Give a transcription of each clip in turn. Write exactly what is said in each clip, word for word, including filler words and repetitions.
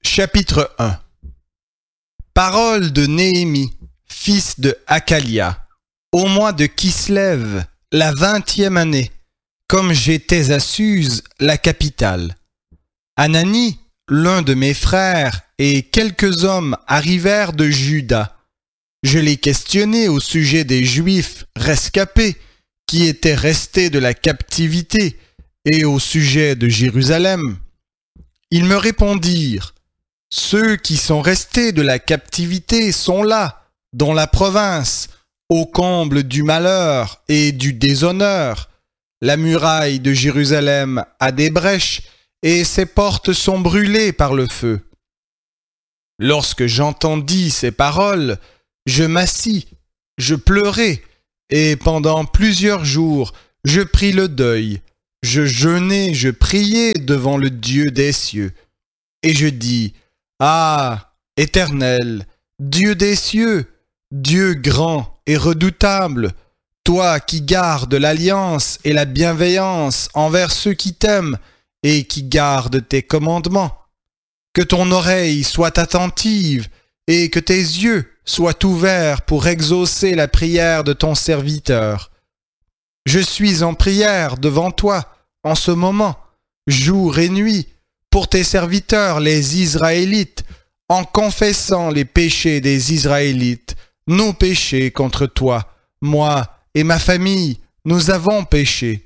Chapitre un. Parole de Néhémie, fils de Hakalia, au mois de Kislev, la vingtième année, comme j'étais à Suse, la capitale. Hanani, l'un de mes frères, et quelques hommes arrivèrent de Juda. Je les questionnai au sujet des Juifs rescapés qui étaient restés de la captivité et au sujet de Jérusalem. Ils me répondirent: ceux qui sont restés de la captivité sont là, dans la province, au comble du malheur et du déshonneur. La muraille de Jérusalem a des brèches et ses portes sont brûlées par le feu. Lorsque j'entendis ces paroles, je m'assis, je pleurai, et pendant plusieurs jours, je pris le deuil. Je jeûnai, je priai devant le Dieu des cieux. Et je dis: ah, Éternel, Dieu des cieux, Dieu grand et redoutable, toi qui gardes l'alliance et la bienveillance envers ceux qui t'aiment et qui gardent tes commandements, que ton oreille soit attentive et que tes yeux soient ouverts pour exaucer la prière de ton serviteur. Je suis en prière devant toi en ce moment, jour et nuit, pour tes serviteurs les Israélites, en confessant les péchés des Israélites, nos péchés contre toi. Moi et ma famille, nous avons péché.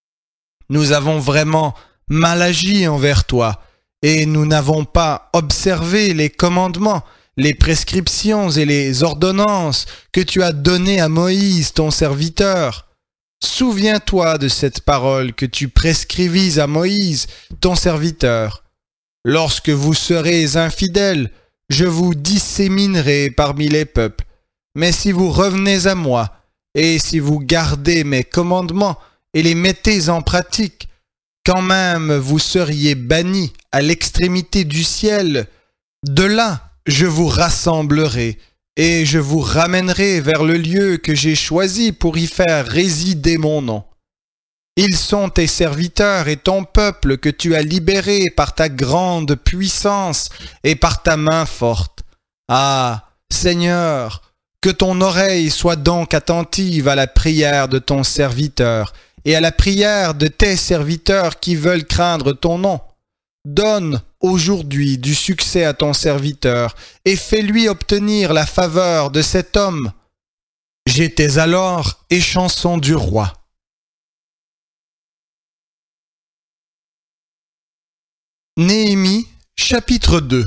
Nous avons vraiment mal agi envers toi, et nous n'avons pas observé les commandements, les prescriptions et les ordonnances que tu as données à Moïse, ton serviteur. Souviens-toi de cette parole que tu prescrivis à Moïse, ton serviteur. Lorsque vous serez infidèles, je vous disséminerai parmi les peuples. Mais si vous revenez à moi, et si vous gardez mes commandements et les mettez en pratique, quand même vous seriez bannis à l'extrémité du ciel. De là, je vous rassemblerai, et je vous ramènerai vers le lieu que j'ai choisi pour y faire résider mon nom. Ils sont tes serviteurs et ton peuple que tu as libéré par ta grande puissance et par ta main forte. Ah, Seigneur, que ton oreille soit donc attentive à la prière de ton serviteur et à la prière de tes serviteurs qui veulent craindre ton nom. Donne aujourd'hui du succès à ton serviteur et fais-lui obtenir la faveur de cet homme. J'étais alors échanson du roi. Néhémie, chapitre deux.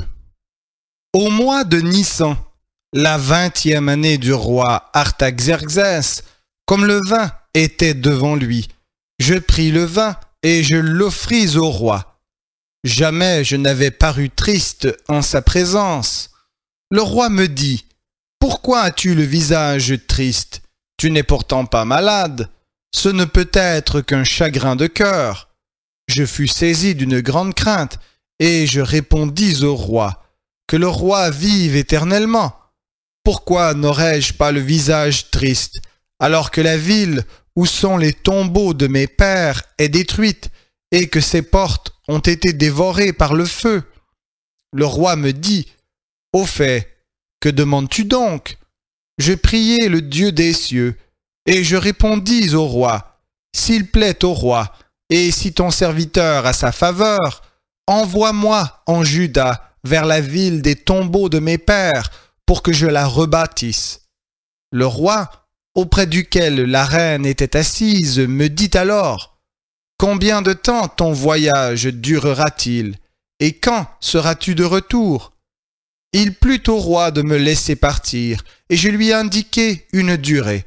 Au mois de Nissan, la vingtième année du roi Artaxerxès, comme le vin était devant lui, je pris le vin et je l'offris au roi. Jamais je n'avais paru triste en sa présence. Le roi me dit: pourquoi as-tu le visage triste? Tu n'es pourtant pas malade. Ce ne peut être qu'un chagrin de cœur. Je fus saisi d'une grande crainte, et je répondis au roi: que le roi vive éternellement. Pourquoi n'aurais-je pas le visage triste, alors que la ville où sont les tombeaux de mes pères est détruite, et que ses portes ont été dévorées par le feu? Le roi me dit: au fait, que demandes-tu donc? Je priai le Dieu des cieux, et je répondis au roi: s'il plaît au roi, et si ton serviteur a sa faveur, envoie-moi en Juda vers la ville des tombeaux de mes pères, pour que je la rebâtisse. Le roi, auprès duquel la reine était assise, me dit alors: combien de temps ton voyage durera-t-il, et quand seras-tu de retour? Il plut au roi de me laisser partir, et je lui indiquai une durée.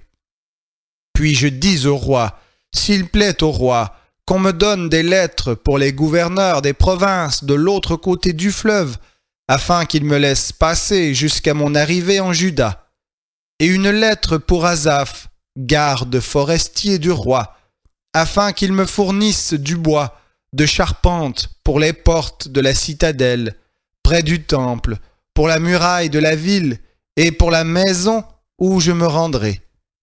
Puis je dis au roi: s'il plaît au roi, qu'on me donne des lettres pour les gouverneurs des provinces de l'autre côté du fleuve, afin qu'ils me laissent passer jusqu'à mon arrivée en Juda, et une lettre pour Asaph, garde forestier du roi, afin qu'il me fournisse du bois de charpente pour les portes de la citadelle, près du temple, pour la muraille de la ville et pour la maison où je me rendrai.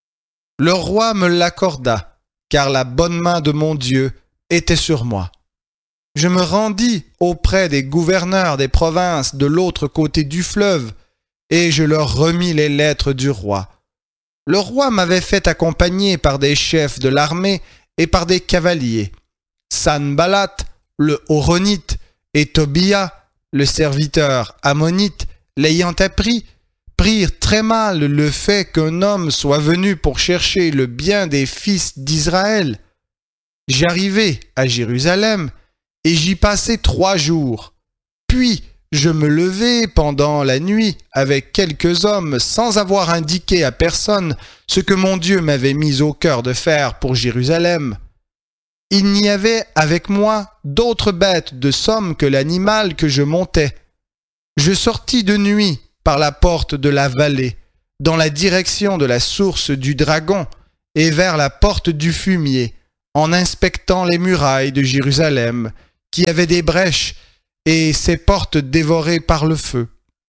Le roi me l'accorda, car la bonne main de mon Dieu était sur moi. Je me rendis auprès des gouverneurs des provinces de l'autre côté du fleuve, et je leur remis les lettres du roi. Le roi m'avait fait accompagner par des chefs de l'armée et par des cavaliers. Sanballat, le Horonite, et Tobia, le serviteur ammonite, l'ayant appris, prirent très mal le fait qu'un homme soit venu pour chercher le bien des fils d'Israël. J'arrivai à Jérusalem, et j'y passai trois jours. Puis je me levai pendant la nuit avec quelques hommes sans avoir indiqué à personne ce que mon Dieu m'avait mis au cœur de faire pour Jérusalem. Il n'y avait avec moi d'autres bêtes de somme que l'animal que je montais. Je sortis de nuit par la porte de la vallée, dans la direction de la source du dragon et vers la porte du fumier, en inspectant les murailles de Jérusalem, qui avaient des brèches et ses portes dévorées par le feu.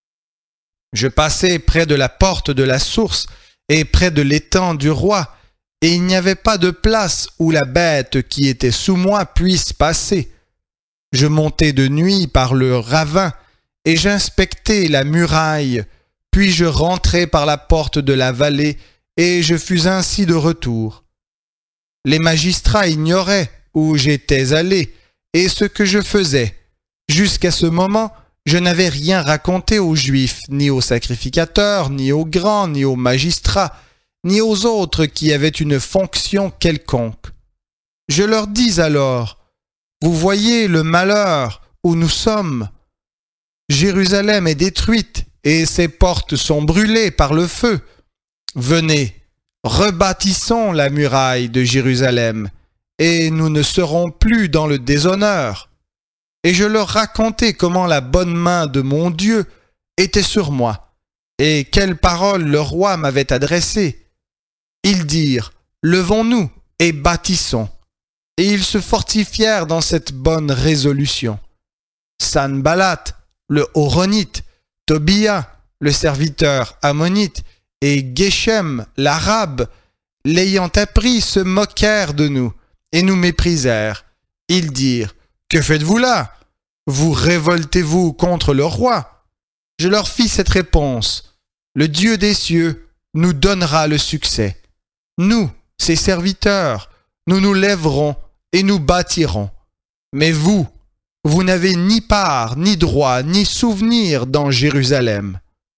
Je passai près de la porte de la source et près de l'étang du roi, et il n'y avait pas de place où la bête qui était sous moi puisse passer. Je montai de nuit par le ravin, et j'inspectai la muraille, puis je rentrai par la porte de la vallée, et je fus ainsi de retour. Les magistrats ignoraient où j'étais allé, et ce que je faisais. Jusqu'à ce moment, je n'avais rien raconté aux Juifs, ni aux sacrificateurs, ni aux grands, ni aux magistrats, ni aux autres qui avaient une fonction quelconque. Je leur dis alors, « Vous voyez le malheur où nous sommes. Jérusalem est détruite et ses portes sont brûlées par le feu. Venez, rebâtissons la muraille de Jérusalem, et nous ne serons plus dans le déshonneur. » Et je leur racontai comment la bonne main de mon Dieu était sur moi, et quelles paroles le roi m'avait adressées. Ils dirent, « Levons-nous et bâtissons. » Et ils se fortifièrent dans cette bonne résolution. Sanballat, le Horonite, Tobia, le serviteur ammonite, et Geshem, l'arabe, l'ayant appris, se moquèrent de nous et nous méprisèrent. Ils dirent, « Que faites-vous là? Vous révoltez-vous contre le roi? » Je leur fis cette réponse, « Le Dieu des cieux nous donnera le succès. Nous, ses serviteurs, nous nous lèverons et nous bâtirons. Mais vous, vous n'avez ni part, ni droit, ni souvenir dans Jérusalem. »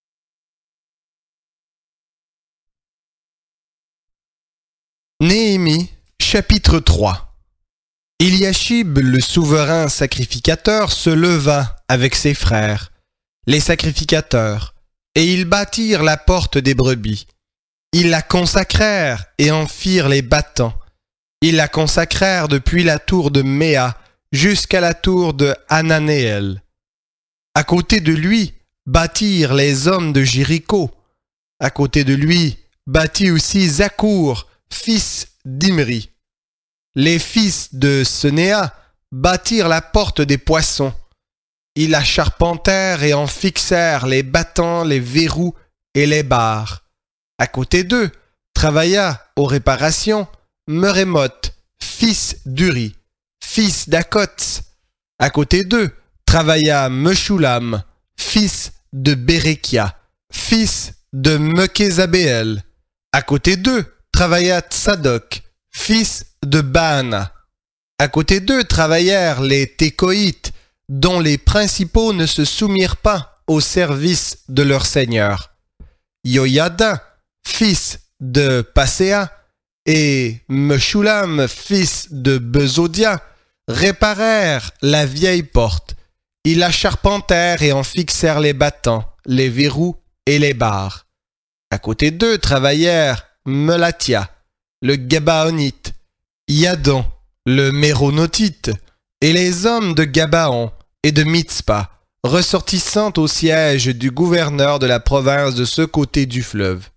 Néhémie, chapitre trois. Eliashib, le souverain sacrificateur, se leva avec ses frères, les sacrificateurs, et ils bâtirent la porte des brebis. Ils la consacrèrent et en firent les battants. Ils la consacrèrent depuis la tour de Méa jusqu'à la tour de Hananéel. À côté de lui bâtirent les hommes de Jéricho. À côté de lui bâtit aussi Zakour, fils d'Imri. Les fils de Senéa bâtirent la porte des poissons. Ils la charpentèrent et en fixèrent les battants, les verrous et les barres. À côté d'eux travailla aux réparations Merémoth, fils d'Uri, fils d'Akots. À côté d'eux travailla Meshulam, fils de Bérékia, fils de Mekhézabéel. À côté d'eux travailla Tsadok, fils de Baana. À côté d'eux travaillèrent les Tékoïtes, dont les principaux ne se soumirent pas au service de leur seigneur. Yoyada, fils de Passéa, et Meshulam, fils de Bezodia, réparèrent la vieille porte. Ils la charpentèrent et en fixèrent les battants, les verrous et les barres. À côté d'eux travaillèrent Melatia, le Gabaonite, Yadon, le Méronotite, et les hommes de Gabaon et de Mitzpa, ressortissant au siège du gouverneur de la province de ce côté du fleuve.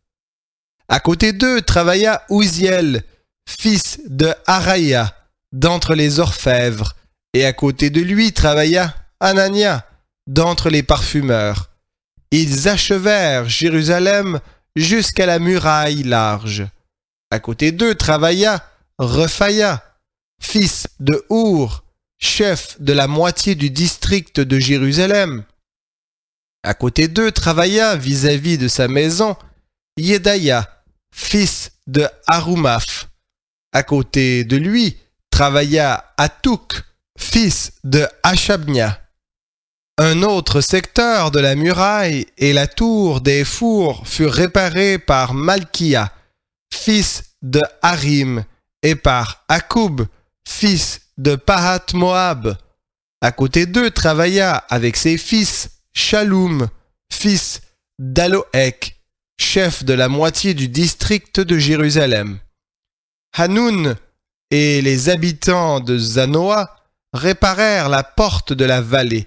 À côté d'eux travailla Ouziel, fils de Haraïa, d'entre les orfèvres, et à côté de lui travailla Anania, d'entre les parfumeurs. Ils achevèrent Jérusalem jusqu'à la muraille large. À côté d'eux travailla Rephaya, fils de Our, chef de la moitié du district de Jérusalem. À côté d'eux travailla vis-à-vis de sa maison Yedaya, fils de Harumaph. À côté de lui travailla Hatouk, fils de Hashabnia. Un autre secteur de la muraille et la tour des fours furent réparés par Malkia, fils de Harim, et par Akub, fils de Pahat-Moab. À côté d'eux travailla avec ses fils Shaloum, fils d'Aloek, chef de la moitié du district de Jérusalem. Hanoun et les habitants de Zanoa réparèrent la porte de la vallée.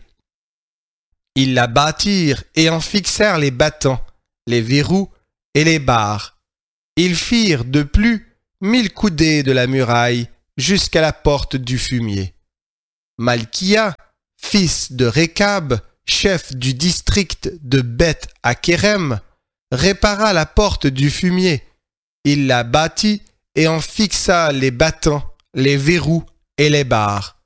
Ils la bâtirent et en fixèrent les battants, les verrous et les barres. Ils firent de plus mille coudées de la muraille jusqu'à la porte du fumier. Malkia, fils de Rékab, chef du district de Beth-Akerem, répara la porte du fumier. Il la bâtit et en fixa les battants, les verrous et les barres.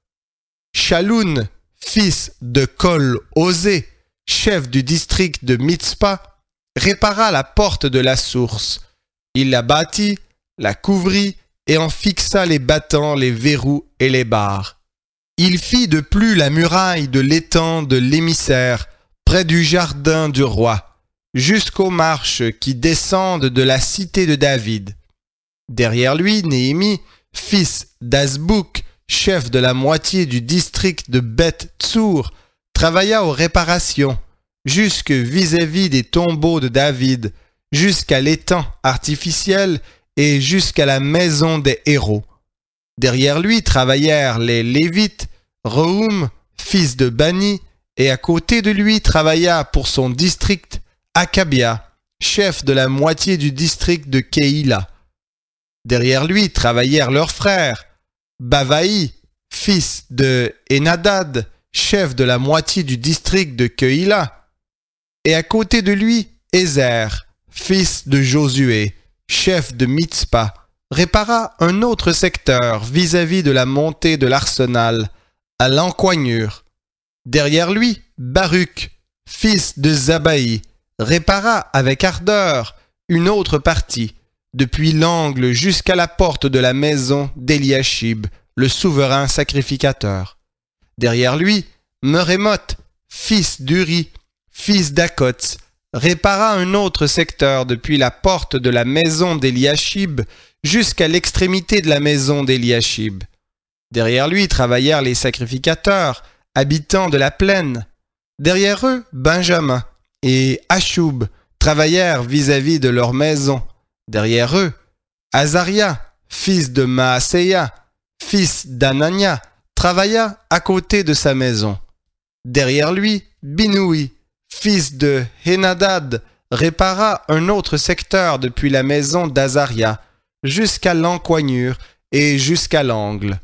Shaloun, fils de Kol-Osé, chef du district de Mitzpah, répara la porte de la source. Il la bâtit, la couvrit et en fixa les battants, les verrous et les barres. Il fit de plus la muraille de l'étang de l'émissaire, près du jardin du roi, jusqu'aux marches qui descendent de la cité de David. Derrière lui, Néhémie, fils d'Azbouk, chef de la moitié du district de Beth-Tsour, travailla aux réparations, jusque vis-à-vis des tombeaux de David, jusqu'à l'étang artificiel et jusqu'à la maison des héros. Derrière lui travaillèrent les Lévites, Rehum, fils de Bani, et à côté de lui travailla pour son district Akabia, chef de la moitié du district de Keïla. Derrière lui travaillèrent leurs frères, Bavaï, fils de Enadad, chef de la moitié du district de Keïla, et à côté de lui, Ézer, fils de Josué, chef de Mitzpah, répara un autre secteur vis-à-vis de la montée de l'arsenal, à l'encoignure. Derrière lui, Baruch, fils de Zabaï, répara avec ardeur une autre partie, depuis l'angle jusqu'à la porte de la maison d'Eliashib, le souverain sacrificateur. Derrière lui, Merémoth, fils d'Uri, fils d'Akots, répara un autre secteur depuis la porte de la maison d'Eliashib jusqu'à l'extrémité de la maison d'Eliashib. Derrière lui travaillèrent les sacrificateurs, habitants de la plaine. Derrière eux, Benjamin et Achoub travaillèrent vis-à-vis de leur maison. Derrière eux, Azaria, fils de Maaseya, fils d'Anania, travailla à côté de sa maison. Derrière lui, Binoui, fils de Henadad, répara un autre secteur depuis la maison d'Azaria, jusqu'à l'encoignure et jusqu'à l'angle.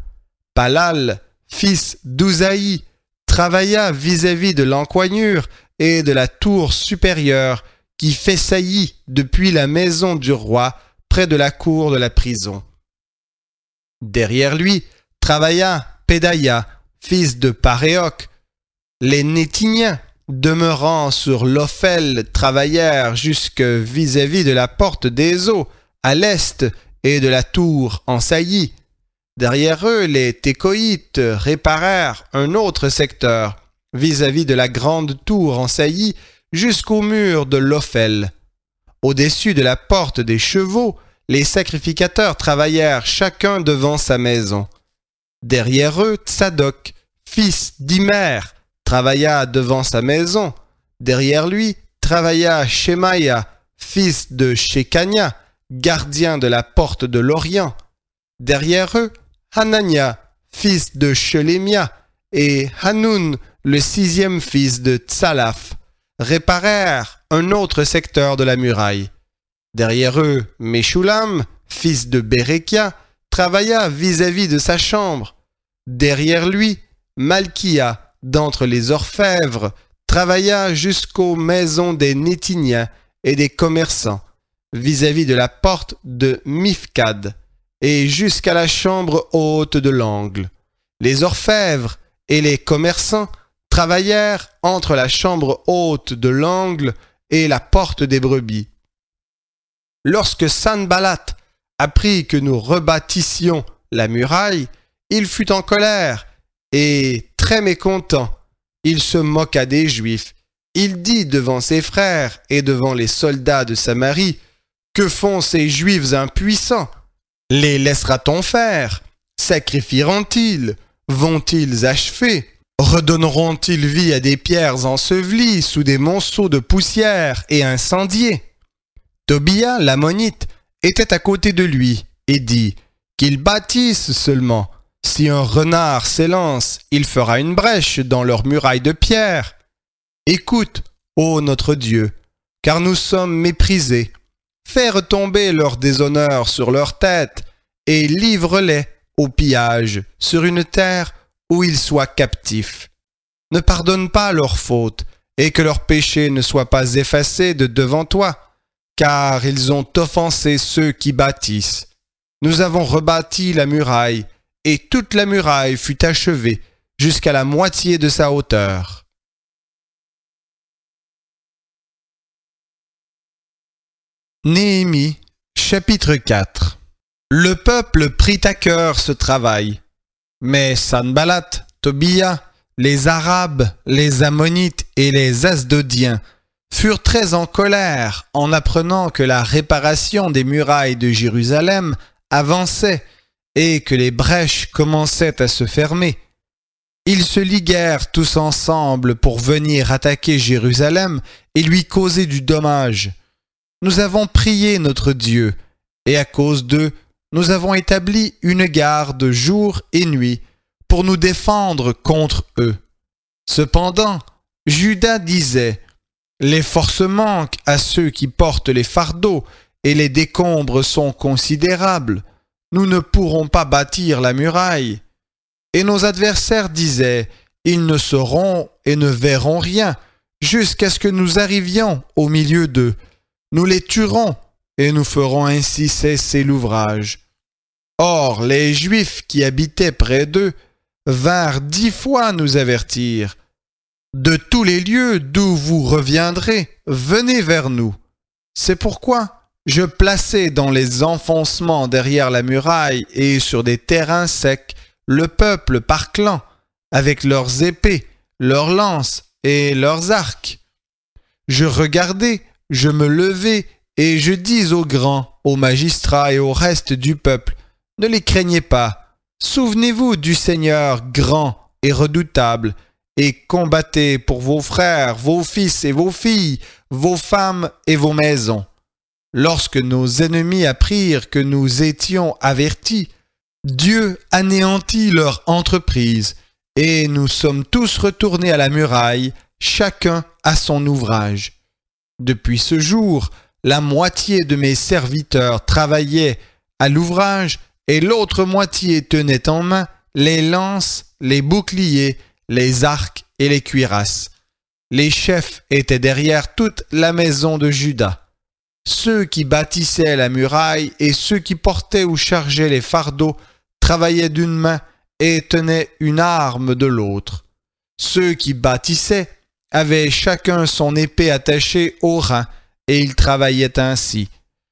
Palal, fils d'Uzaï, travailla vis-à-vis de l'encoignure et de la tour supérieure qui fait saillie depuis la maison du roi près de la cour de la prison. Derrière lui travailla Pédaïa, fils de Paréoc. Les Nétiniens, demeurant sur l'Ophel, travaillèrent jusque vis-à-vis de la porte des eaux, à l'est, et de la tour en saillie. Derrière eux, les Técoïtes réparèrent un autre secteur, vis-à-vis de la grande tour en saillie, jusqu'au mur de l'Ophel. Au-dessus de la porte des chevaux, les sacrificateurs travaillèrent chacun devant sa maison. Derrière eux, Tsadok, fils d'Imer, travailla devant sa maison. Derrière lui, travailla Shemaïa, fils de Shekania, gardien de la porte de l'Orient. Derrière eux, Hanania, fils de Shelemia, et Hanoun, le sixième fils de Tsalaf, réparèrent un autre secteur de la muraille. Derrière eux, Meshulam, fils de Bérékia, travailla vis-à-vis de sa chambre. Derrière lui, Malkia, d'entre les orfèvres, travailla jusqu'aux maisons des Nétiniens et des commerçants, vis-à-vis de la porte de Mifkad, et jusqu'à la chambre haute de l'angle. Les orfèvres et les commerçants travaillèrent entre la chambre haute de l'angle et la porte des brebis. Lorsque Sanballat apprit que nous rebâtissions la muraille, il fut en colère et très mécontent. Il se moqua des Juifs. Il dit devant ses frères et devant les soldats de Samarie, « Que font ces Juifs impuissants? Les laissera-t-on faire? Sacrifieront-ils? Vont-ils achever? Redonneront-ils vie à des pierres ensevelies sous des monceaux de poussière et incendiées? » Tobia, l'ammonite, était à côté de lui et dit, « Qu'ils bâtissent seulement. Si un renard s'élance, il fera une brèche dans leurs murailles de pierre. Écoute, ô notre Dieu, car nous sommes méprisés. Fais retomber leur déshonneur sur leur tête et livre-les au pillage sur une terre où ils soient captifs. Ne pardonne pas leurs fautes et que leurs péchés ne soient pas effacés de devant toi, car ils ont offensé ceux qui bâtissent. Nous avons rebâti la muraille, et toute la muraille fut achevée jusqu'à la moitié de sa hauteur. » Néhémie, chapitre quatre. Le peuple prit à cœur ce travail, mais Sanballat, Tobia, les Arabes, les Ammonites et les Asdodiens furent très en colère en apprenant que la réparation des murailles de Jérusalem avançait et que les brèches commençaient à se fermer. Ils se liguèrent tous ensemble pour venir attaquer Jérusalem et lui causer du dommage. Nous avons prié notre Dieu, et à cause d'eux, nous avons établi une garde jour et nuit pour nous défendre contre eux. Cependant, Juda disait, « Les forces manquent à ceux qui portent les fardeaux, et les décombres sont considérables. Nous ne pourrons pas bâtir la muraille. » Et nos adversaires disaient, « Ils ne sauront et ne verront rien, jusqu'à ce que nous arrivions au milieu d'eux. Nous les tuerons, et nous ferons ainsi cesser l'ouvrage. » Or, les Juifs qui habitaient près d'eux vinrent dix fois nous avertir, « De tous les lieux d'où vous reviendrez, venez vers nous. » C'est pourquoi je plaçai dans les enfoncements derrière la muraille et sur des terrains secs le peuple par clans, avec leurs épées, leurs lances et leurs arcs. Je regardai, je me levai et je dis aux grands, aux magistrats et au reste du peuple, « Ne les craignez pas, souvenez-vous du Seigneur grand et redoutable, et combattez pour vos frères, vos fils et vos filles, vos femmes et vos maisons. » Lorsque nos ennemis apprirent que nous étions avertis, Dieu anéantit leur entreprise, et nous sommes tous retournés à la muraille, chacun à son ouvrage. Depuis ce jour, la moitié de mes serviteurs travaillaient à l'ouvrage, et l'autre moitié tenait en main les lances, les boucliers, les arcs et les cuirasses. Les chefs étaient derrière toute la maison de Juda. Ceux qui bâtissaient la muraille et ceux qui portaient ou chargeaient les fardeaux travaillaient d'une main et tenaient une arme de l'autre. Ceux qui bâtissaient avaient chacun son épée attachée au rein et ils travaillaient ainsi.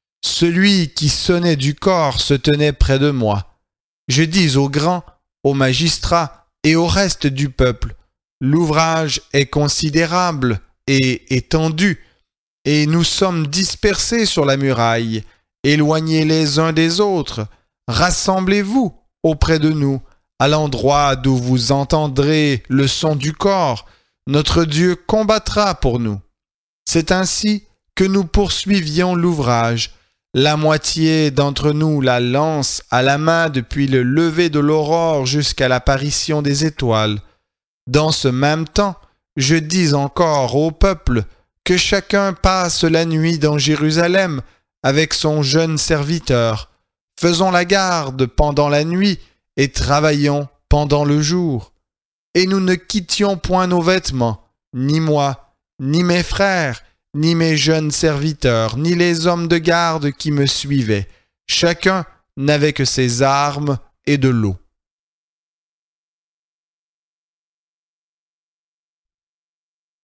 Celui qui sonnait du corps se tenait près de moi. Je dis aux grands, aux magistrats et au reste du peuple, l'ouvrage est considérable et étendu, et nous sommes dispersés sur la muraille, éloignés les uns des autres. Rassemblez-vous auprès de nous, à l'endroit d'où vous entendrez le son du corps. Notre Dieu combattra pour nous. C'est ainsi que nous poursuivions l'ouvrage. La moitié d'entre nous la lance à la main depuis le lever de l'aurore jusqu'à l'apparition des étoiles. Dans ce même temps, je dis encore au peuple que chacun passe la nuit dans Jérusalem avec son jeune serviteur. Faisons la garde pendant la nuit et travaillons pendant le jour. Et nous ne quittions point nos vêtements, ni moi, ni mes frères, ni mes jeunes serviteurs, ni les hommes de garde qui me suivaient. Chacun n'avait que ses armes et de l'eau.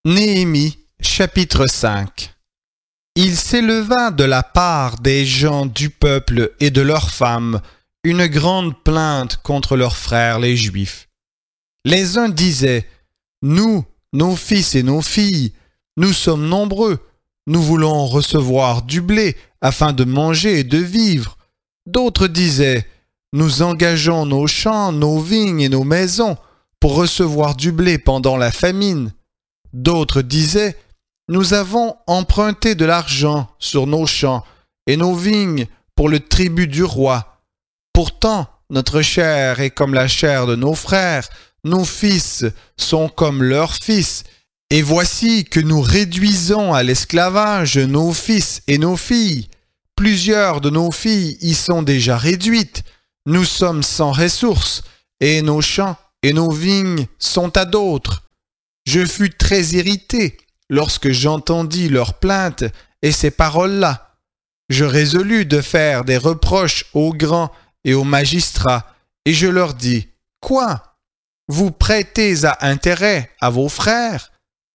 Néhémie, chapitre cinq. Il s'éleva de la part des gens du peuple et de leurs femmes une grande plainte contre leurs frères les Juifs. Les uns disaient « Nous, nos fils et nos filles, nous sommes nombreux, nous voulons recevoir du blé afin de manger et de vivre. » D'autres disaient « Nous engageons nos champs, nos vignes et nos maisons pour recevoir du blé pendant la famine. » D'autres disaient « Nous avons emprunté de l'argent sur nos champs et nos vignes pour le tribut du roi. Pourtant, notre chair est comme la chair de nos frères, nos fils sont comme leurs fils, et voici que nous réduisons à l'esclavage nos fils et nos filles. Plusieurs de nos filles y sont déjà réduites. Nous sommes sans ressources, et nos champs et nos vignes sont à d'autres. Je fus très irrité lorsque j'entendis leurs plaintes et ces paroles-là. Je résolus de faire des reproches aux grands et aux magistrats, et je leur dis, « Quoi? Vous prêtez à intérêt à vos frères? »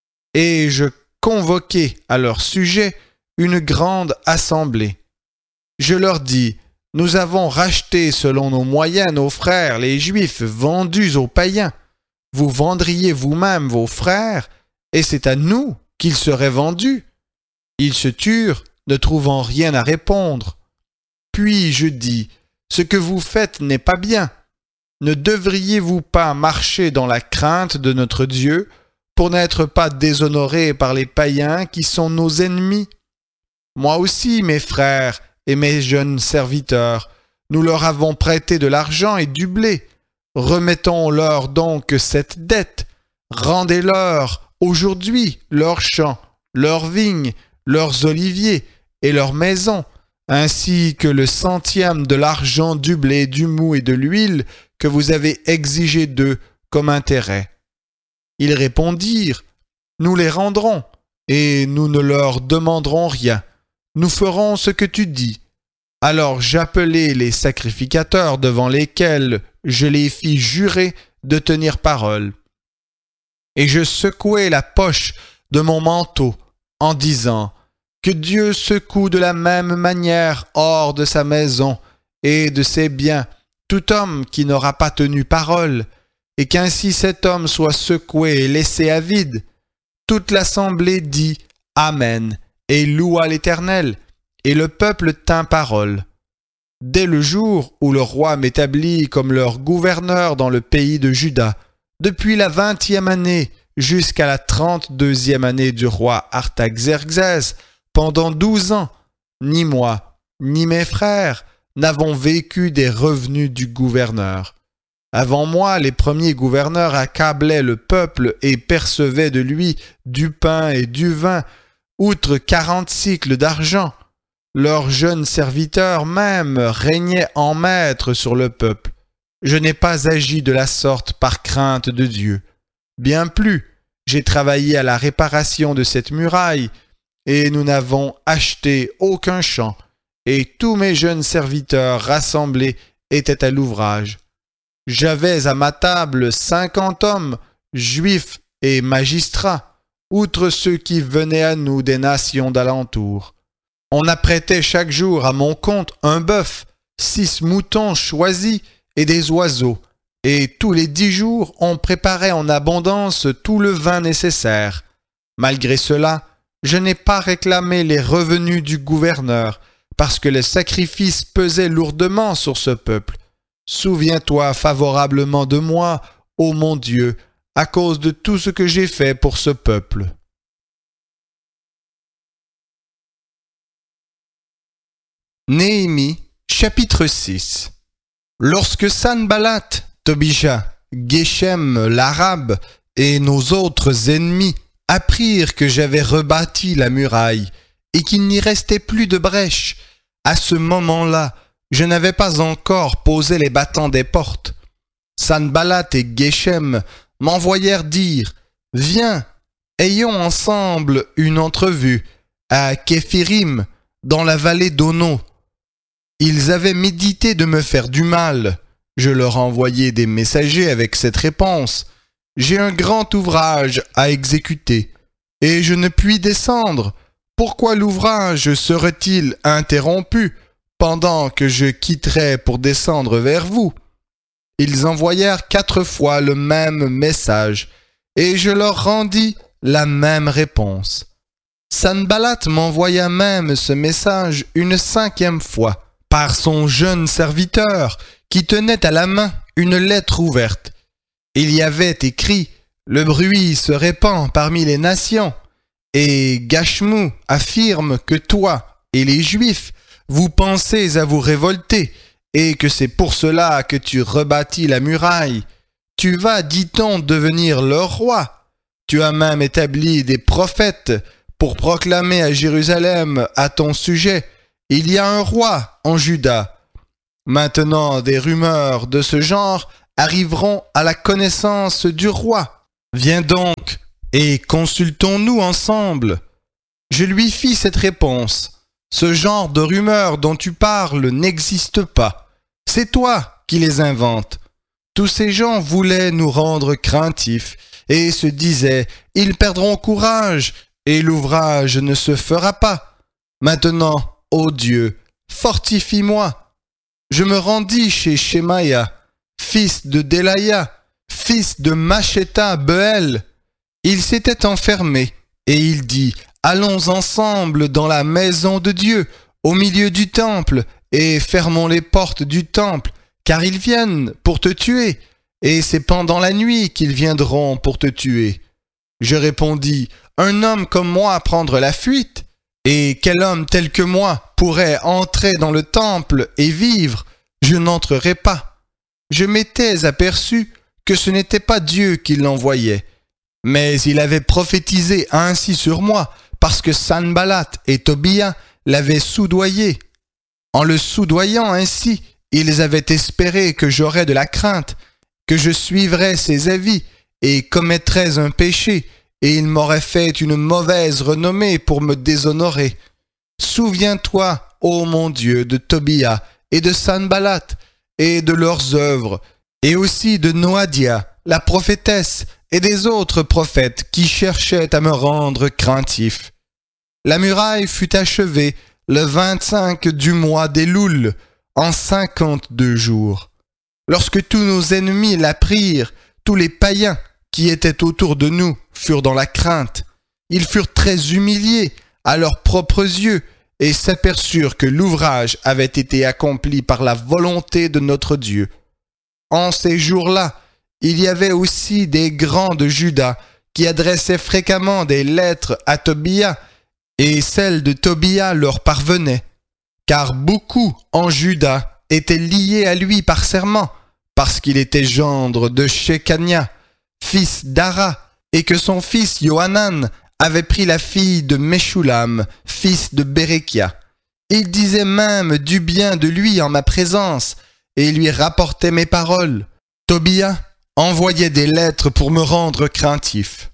Et je convoquai à leur sujet une grande assemblée. Je leur dis, « Nous avons racheté selon nos moyens nos frères, les Juifs, vendus aux païens. Vous vendriez vous-même vos frères, et c'est à nous qu'ils seraient vendus. » Ils se turent, ne trouvant rien à répondre. Puis je dis, « Ce que vous faites n'est pas bien. Ne devriez-vous pas marcher dans la crainte de notre Dieu pour n'être pas déshonorés par les païens qui sont nos ennemis? Moi aussi, mes frères et mes jeunes serviteurs, nous leur avons prêté de l'argent et du blé. Remettons-leur donc cette dette. Rendez-leur aujourd'hui leurs champs, leurs vignes, leurs oliviers et leurs maisons, ainsi que le centième de l'argent, du blé, du mou et de l'huile que vous avez exigé d'eux comme intérêt. » Ils répondirent, « Nous les rendrons, et nous ne leur demanderons rien. Nous ferons ce que tu dis. » Alors j'appelai les sacrificateurs devant lesquels je les fis jurer de tenir parole. Et je secouai la poche de mon manteau en disant, « Que Dieu secoue de la même manière hors de sa maison et de ses biens tout homme qui n'aura pas tenu parole, et qu'ainsi cet homme soit secoué et laissé à vide. » Toute l'assemblée dit « Amen » et loua l'Éternel, et le peuple tint parole. Dès le jour où le roi m'établit comme leur gouverneur dans le pays de Juda, depuis la vingtième année jusqu'à la trente-deuxième année du roi Artaxerxès, pendant douze ans, ni moi, ni mes frères n'avons vécu des revenus du gouverneur. Avant moi, les premiers gouverneurs accablaient le peuple et percevaient de lui du pain et du vin, outre quarante cycles d'argent. Leurs jeunes serviteurs même régnaient en maître sur le peuple. Je n'ai pas agi de la sorte par crainte de Dieu. Bien plus, j'ai travaillé à la réparation de cette muraille, et nous n'avons acheté aucun champ, et tous mes jeunes serviteurs rassemblés étaient à l'ouvrage. J'avais à ma table cinquante hommes, juifs et magistrats, outre ceux qui venaient à nous des nations d'alentour. On apprêtait chaque jour à mon compte un bœuf, six moutons choisis et des oiseaux, et tous les dix jours on préparait en abondance tout le vin nécessaire. Malgré cela, je n'ai pas réclamé les revenus du gouverneur, parce que les sacrifices pesaient lourdement sur ce peuple. Souviens-toi favorablement de moi, ô mon Dieu, à cause de tout ce que j'ai fait pour ce peuple. Néhémie, chapitre six. Lorsque Sanballat, Tobija, Geshem l'Arabe et nos autres ennemis apprirent que j'avais rebâti la muraille et qu'il n'y restait plus de brèche, à ce moment-là, je n'avais pas encore posé les battants des portes. Sanballat et Geshem m'envoyèrent dire « Viens, ayons ensemble une entrevue à Képhirim, dans la vallée d'Ono. » Ils avaient médité de me faire du mal. Je leur envoyai des messagers avec cette réponse. « J'ai un grand ouvrage à exécuter. et je ne puis descendre. Pourquoi l'ouvrage serait-il interrompu pendant que je quitterais pour descendre vers vous? Ils envoyèrent quatre fois le même message, et je leur rendis la même réponse. Sanballat m'envoya même ce message une cinquième fois, par son jeune serviteur, qui tenait à la main une lettre ouverte. Il y avait écrit « Le bruit se répand parmi les nations », et Gashmu affirme que toi et les Juifs, vous pensez à vous révolter, et que c'est pour cela que tu rebâtis la muraille. Tu vas, dit-on, devenir leur roi. Tu as même établi des prophètes pour proclamer à Jérusalem à ton sujet, il y a un roi en Juda. Maintenant, des rumeurs de ce genre arriveront à la connaissance du roi. Viens donc et consultons-nous ensemble. Je lui fis cette réponse. Ce genre de rumeurs dont tu parles n'existe pas. C'est toi qui les inventes. Tous ces gens voulaient nous rendre craintifs et se disaient « Ils perdront courage et l'ouvrage ne se fera pas. Maintenant, ô Dieu, fortifie-moi. » Je me rendis chez Shemaïa, fils de Delaya, fils de Machéta Beel. Il s'était enfermé et il dit « Allons ensemble dans la maison de Dieu, au milieu du temple, et fermons les portes du temple, car ils viennent pour te tuer, et c'est pendant la nuit qu'ils viendront pour te tuer. » Je répondis « Un homme comme moi prendre la fuite? Et quel homme tel que moi pourrait entrer dans le temple et vivre? Je n'entrerai pas. » Je m'étais aperçu que ce n'était pas Dieu qui l'envoyait, mais il avait prophétisé ainsi sur moi, parce que Sanballat et Tobia l'avaient soudoyé. En le soudoyant ainsi, ils avaient espéré que j'aurais de la crainte, que je suivrais ses avis et commettrais un péché, et ils m'auraient fait une mauvaise renommée pour me déshonorer. Souviens-toi, ô mon Dieu, de Tobia et de Sanballat, et de leurs œuvres, et aussi de Noadia, la prophétesse, et des autres prophètes qui cherchaient à me rendre craintif. La muraille fut achevée le vingt-cinq du mois d'Éloul, en cinquante-deux jours. Lorsque tous nos ennemis l'apprirent, tous les païens qui étaient autour de nous furent dans la crainte. Ils furent très humiliés à leurs propres yeux et s'aperçurent que l'ouvrage avait été accompli par la volonté de notre Dieu. En ces jours-là, il y avait aussi des grands de Juda qui adressaient fréquemment des lettres à Tobia, et celles de Tobia leur parvenaient, car beaucoup en Juda étaient liés à lui par serment, parce qu'il était gendre de Shekania, fils d'Ara, et que son fils Yohanan avait pris la fille de Meshulam, fils de Bérekia. Il disait même du bien de lui en ma présence, et lui rapportait mes paroles. Tobia envoyait des lettres pour me rendre craintif.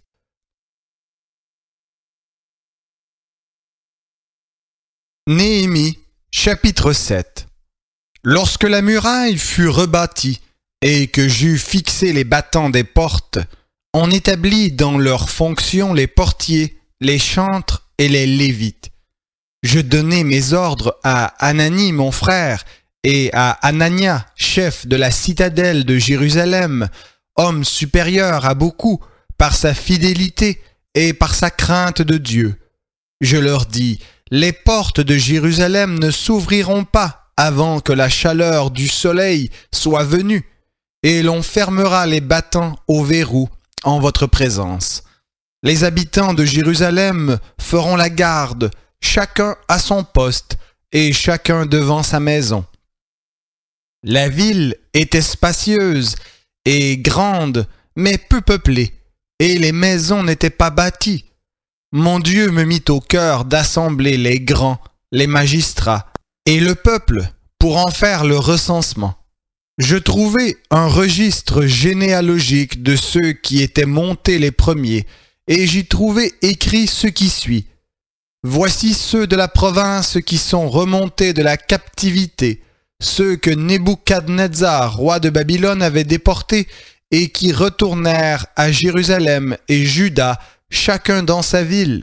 Néhémie, chapitre sept. Lorsque la muraille fut rebâtie et que j'eus fixé les battants des portes, on établit dans leurs fonctions les portiers, les chantres et les lévites. Je donnai mes ordres à Anani mon frère et à Anania, chef de la citadelle de Jérusalem, homme supérieur à beaucoup par sa fidélité et par sa crainte de Dieu. Je leur dis, les portes de Jérusalem ne s'ouvriront pas avant que la chaleur du soleil soit venue, et l'on fermera les battants au verrou en votre présence. Les habitants de Jérusalem feront la garde, chacun à son poste, et chacun devant sa maison. La ville était spacieuse et grande, mais peu peuplée, et les maisons n'étaient pas bâties. Mon Dieu me mit au cœur d'assembler les grands, les magistrats et le peuple pour en faire le recensement. Je trouvai un registre généalogique de ceux qui étaient montés les premiers, et j'y trouvai écrit ce qui suit. Voici ceux de la province qui sont remontés de la captivité, ceux que Nebuchadnezzar, roi de Babylone, avait déportés et qui retournèrent à Jérusalem et Juda, chacun dans sa ville.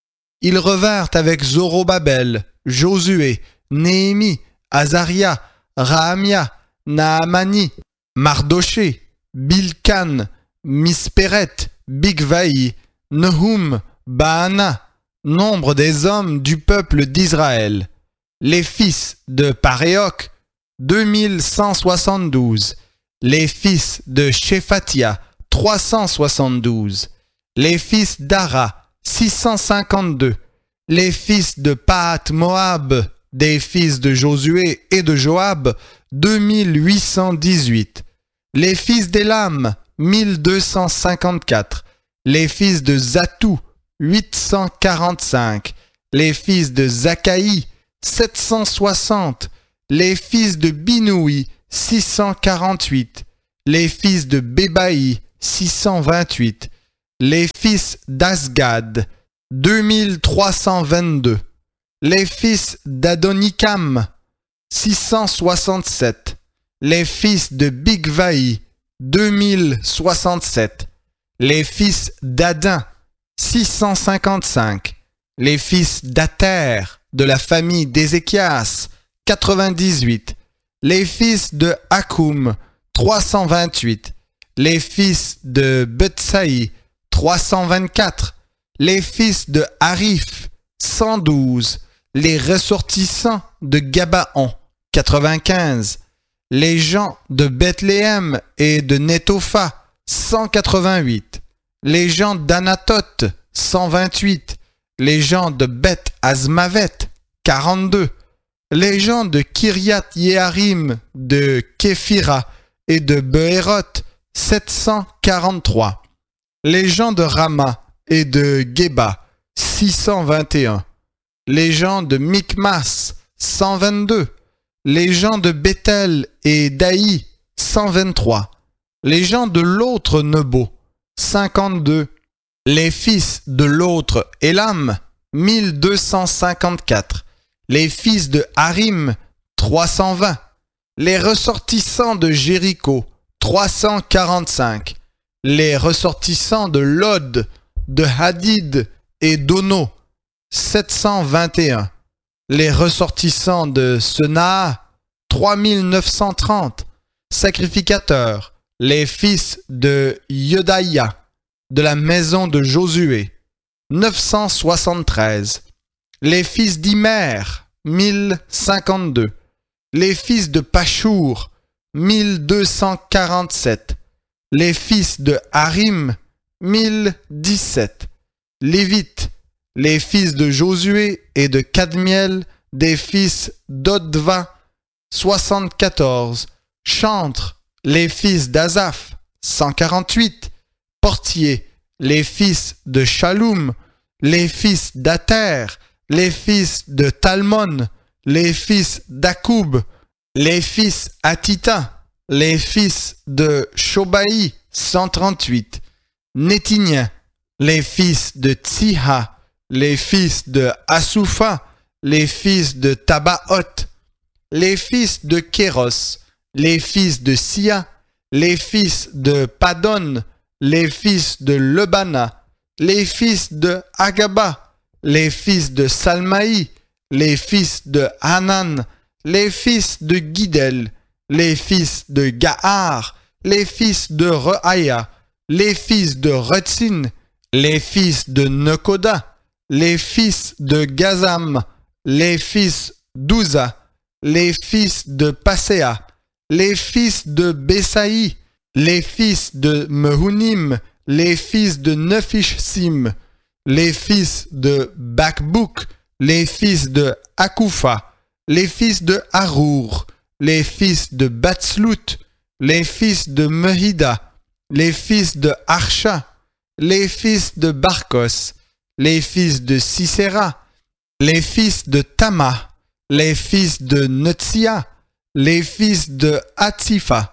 Ils revinrent avec Zorobabel, Josué, Néhémie, Azaria, Rahamia, Naamani, Mardoché, Bilkan, Mispéret, Bigvaï, Nehum, Baana, nombre des hommes du peuple d'Israël. Les fils de Paréoc, deux mille cent soixante-douze. Les fils de Shephatia, trois cent soixante-douze. Les fils d'Ara, six cent cinquante-deux. Les fils de Pahat Moab, des fils de Josué et de Joab, deux mille huit cent dix-huit. Les fils d'Élam, mille deux cent cinquante-quatre. Les fils de Zatou, huit cent quarante-cinq. Les fils de Zakaï, sept cent soixante. Les fils de Binoui, six cent quarante-huit. Les fils de Bébaï, six cent vingt-huit. Les fils d'Asgad, deux mille trois cent vingt-deux. Les fils d'Adonikam, six cent soixante-sept. Les fils de Bigvaï, deux mille soixante-sept. Les fils d'Adin, six cent cinquante-cinq. Les fils d'Ater, de la famille d'Ézéchias, quatre-vingt-dix-huit. Les fils de Hakoum, trois cent vingt-huit. Les fils de Betsaï, trois cent vingt-quatre. Les fils de Harif, cent douze. Les ressortissants de Gabaon, quatre-vingt-quinze. Les gens de Bethléem et de Netopha, cent quatre-vingt-huit. Les gens d'Anatoth, cent vingt-huit. Les gens de Beth Azmavet, quarante-deux. Les gens de Kiriath Yearim, de Képhira et de Beéroth, sept cent quarante-trois. Les gens de Rama et de Geba, six cent vingt et un. Les gens de Mikmas, cent vingt-deux. Les gens de Bethel et d'Aï, cent vingt-trois. Les gens de l'autre Nebo, cinquante-deux. Les fils de l'autre Élam, mille deux cent cinquante-quatre. Les fils de Harim, trois cent vingt. Les ressortissants de Jéricho, trois cent quarante-cinq. Les ressortissants de Lod, de Hadid et d'Ono, sept cent vingt et un. Les ressortissants de Senaa, trois mille neuf cent trente. Sacrificateurs, les fils de Yodaïa, de la maison de Josué, neuf cent soixante-treize. Les fils d'Imer, mille cinquante-deux. Les fils de Pachour, mille deux cent quarante-sept. Les fils de Harim, mille dix-sept. Lévites, les fils de Josué et de Kadmiel, des fils d'Odva, soixante-quatorze. Chantres, les fils d'Azaph, cent quarante-huit. Portiers, les fils de Shaloum, les fils d'Ater, les fils de Talmon, les fils d'Akoub, les fils Hatita, les fils de Shobaï, cent trente-huit. Nétiniens, les fils de Tsiha, les fils de Asupha, les fils de Tabaoth, les fils de Kéros, les fils de Sia, les fils de Padon, les fils de Lebana, les fils de Agaba, les fils de Salmaï, les fils de Hanan, les fils de Guidel, les fils de Gahar, les fils de Rehaïa, les fils de Retzin, les fils de Nekoda, les fils de Gazam, les fils d'Uza, les fils de Passéa, les fils de Besaï, les fils de Mehunim, les fils de Nephishsim, les fils de Bakbouk, les fils de Akoufa, les fils de Harour, les fils de Batslout, les fils de Mehida, les fils de Archa, les fils de Barkos, les fils de Sisera, les fils de Tama, les fils de Netsia, les fils de Hatsifa,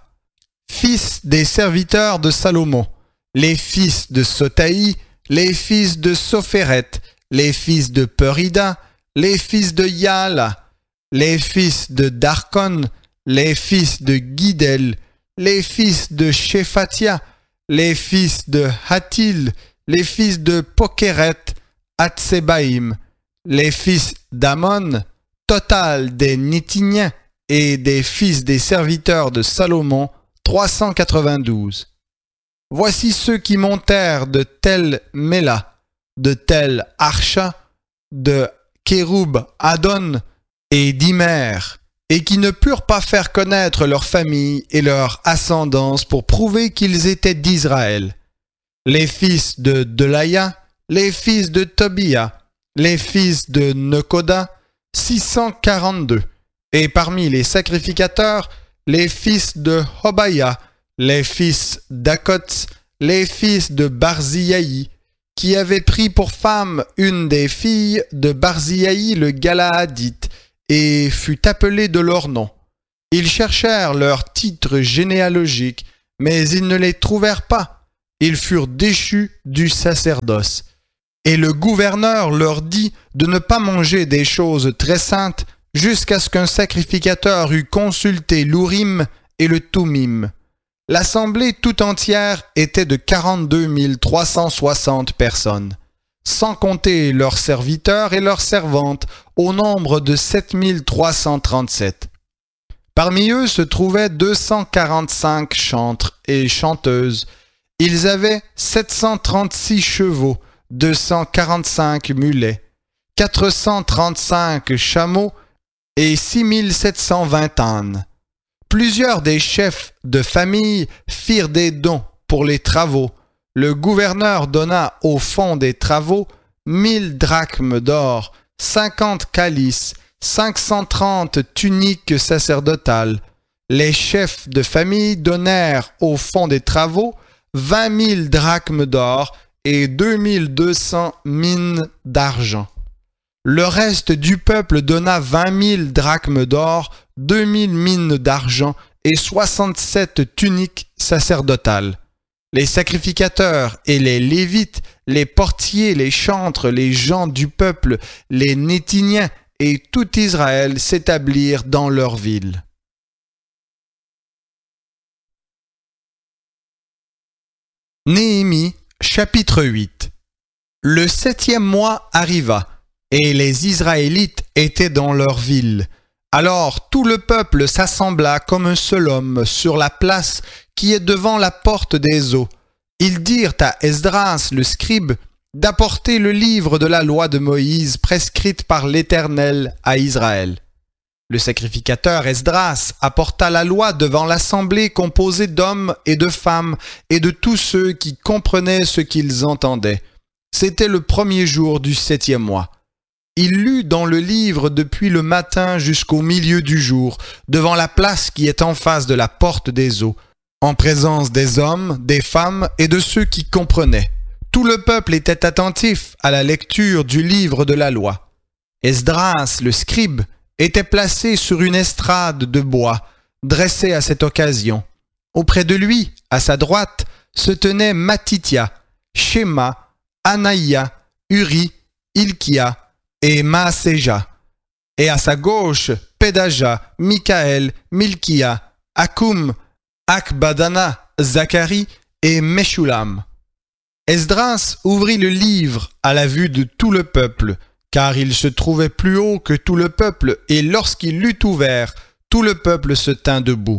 fils des serviteurs de Salomon, les fils de Sotaï, les fils de Sophéret, les fils de Perida, les fils de Yaala, les fils de Darkon, les fils de Guidel, les fils de Shephatia, les fils de Hatil, les fils de Pokeret, Hatsebaïm, les fils d'Amon, total des Nétiniens et des fils des serviteurs de Salomon, trois cent quatre-vingt-douze. Voici ceux qui montèrent de Tel Méla, de Tel Archa, de Kéroub Adon et d'Imer, et qui ne purent pas faire connaître leur famille et leur ascendance pour prouver qu'ils étaient d'Israël. Les fils de Delaya, les fils de Tobia, les fils de Nekoda, six cent quarante-deux, et parmi les sacrificateurs, les fils de Hobaya, les fils d'Akots, les fils de Barziaï, qui avaient pris pour femme une des filles de Barziaï le Galaadite, et fut appelée de leur nom. Ils cherchèrent leur titre généalogique, mais ils ne les trouvèrent pas. Ils furent déchus du sacerdoce. Et le gouverneur leur dit de ne pas manger des choses très saintes jusqu'à ce qu'un sacrificateur eût consulté l'Urim et le Thummim. L'assemblée tout entière était de quarante-deux mille trois cent soixante personnes, sans compter leurs serviteurs et leurs servantes, au nombre de sept mille trois cent trente-sept. Parmi eux se trouvaient deux cent quarante-cinq chantres et chanteuses. Ils avaient sept cent trente-six chevaux, deux cent quarante-cinq mulets, quatre cent trente-cinq chameaux et six mille sept cent vingt ânes. Plusieurs des chefs de famille firent des dons pour les travaux. Le gouverneur donna au fond des travaux mille drachmes d'or, cinquante calices, cinq cent trente tuniques sacerdotales. Les chefs de famille donnèrent au fond des travaux vingt mille drachmes d'or et deux mille deux cents mines d'argent. Le reste du peuple donna vingt mille drachmes d'or, deux mille mines d'argent et soixante-sept tuniques sacerdotales. Les sacrificateurs et les Lévites, les portiers, les chantres, les gens du peuple, les Nétiniens et tout Israël s'établirent dans leur ville. Néhémie, chapitre huit. Le septième mois arriva, et les Israélites étaient dans leur ville. Alors tout le peuple s'assembla comme un seul homme sur la place qui est devant la porte des eaux. Ils dirent à Esdras le scribe d'apporter le livre de la loi de Moïse prescrite par l'Éternel à Israël. Le sacrificateur Esdras apporta la loi devant l'assemblée composée d'hommes et de femmes et de tous ceux qui comprenaient ce qu'ils entendaient. C'était le premier jour du septième mois. Il lut dans le livre depuis le matin jusqu'au milieu du jour, devant la place qui est en face de la porte des eaux, en présence des hommes, des femmes et de ceux qui comprenaient. Tout le peuple était attentif à la lecture du livre de la loi. Esdras, le scribe, était placé sur une estrade de bois, dressée à cette occasion. Auprès de lui, à sa droite, se tenaient Matithia, Shema, Anaïa, Uri, Ilkia et Maaséja. Et à sa gauche, Pédaja, Mikaël, Milkia, Akum, Akbadana, Zacharie et Meshulam. Esdras ouvrit le livre à la vue de tout le peuple, car il se trouvait plus haut que tout le peuple, et lorsqu'il l'eut ouvert, tout le peuple se tint debout.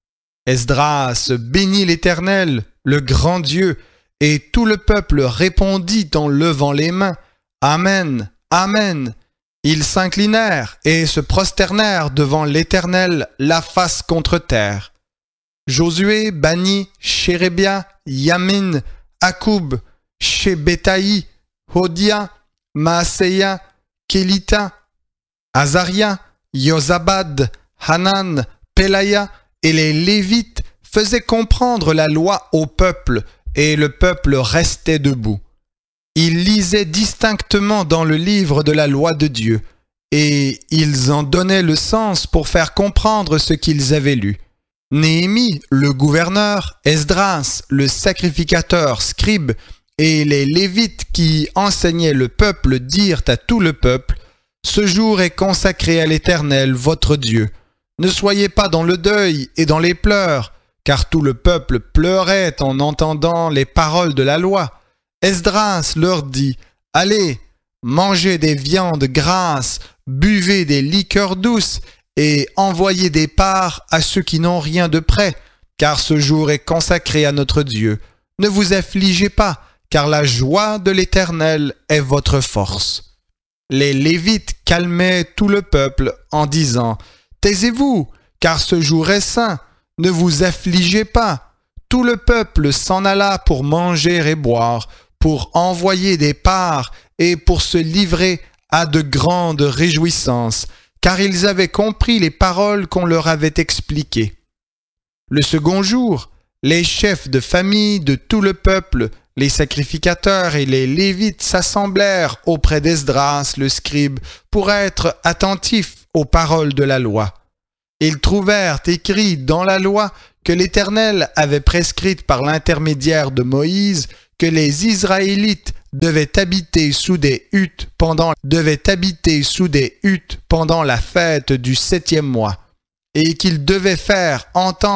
Esdras bénit l'Éternel, le grand Dieu, et tout le peuple répondit en levant les mains, « Amen, Amen !» Ils s'inclinèrent et se prosternèrent devant l'Éternel, la face contre terre. Josué, Bani, Shérébia, Yamin, Akoub, Shebetaï, Hodia, Maaseya, Kélita, Azaria, Yozabad, Hanan, Pelaya et les Lévites faisaient comprendre la loi au peuple, et le peuple restait debout. Ils lisaient distinctement dans le livre de la loi de Dieu, et ils en donnaient le sens pour faire comprendre ce qu'ils avaient lu. Néhémie, le gouverneur, Esdras, le sacrificateur, scribe, et les Lévites qui enseignaient le peuple dirent à tout le peuple, « Ce jour est consacré à l'Éternel, votre Dieu. Ne soyez pas dans le deuil et dans les pleurs, car tout le peuple pleurait en entendant les paroles de la loi. Esdras leur dit, « Allez, mangez des viandes grasses, buvez des liqueurs douces et envoyez des parts à ceux qui n'ont rien de près, car ce jour est consacré à notre Dieu. Ne vous affligez pas, car la joie de l'Éternel est votre force. » Les Lévites calmaient tout le peuple en disant, « Taisez-vous, car ce jour est saint, ne vous affligez pas. » Tout le peuple s'en alla pour manger et boire, pour envoyer des parts et pour se livrer à de grandes réjouissances, car ils avaient compris les paroles qu'on leur avait expliquées. Le second jour, les chefs de famille de tout le peuple, les sacrificateurs et les Lévites s'assemblèrent auprès d'Esdras le scribe pour être attentifs aux paroles de la loi. Ils trouvèrent écrit dans la loi que l'Éternel avait prescrite par l'intermédiaire de Moïse que les Israélites devaient habiter sous des huttes pendant, devaient habiter sous des huttes pendant la fête du septième mois, et qu'ils devaient faire entendre